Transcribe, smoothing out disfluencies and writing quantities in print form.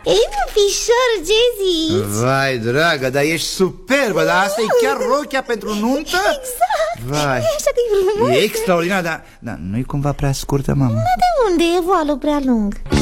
Ei, fișor, ce zici? Vai, dragă, dar ești superbă. Dar asta e chiar rochia pentru nuntă? Exact. Vai. Așa că e frumos. E extraordinar, dar nu-i cumva prea scurtă, mamă? Dar de unde e voalul prea lung?